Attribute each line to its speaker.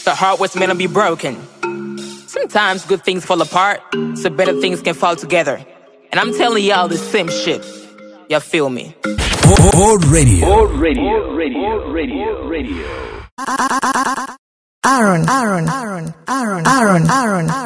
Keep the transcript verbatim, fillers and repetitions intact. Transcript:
Speaker 1: The heart was meant to be broken. Sometimes good things fall apart, so better things can fall together. And I'm telling y'all the same shit. Y'all feel me?
Speaker 2: Old radio.
Speaker 3: Old radio. Old radio. Old radio. Radio.
Speaker 4: Aaron, Aaron, Aaron, Aaron, Aaron, Aaron, Aaron,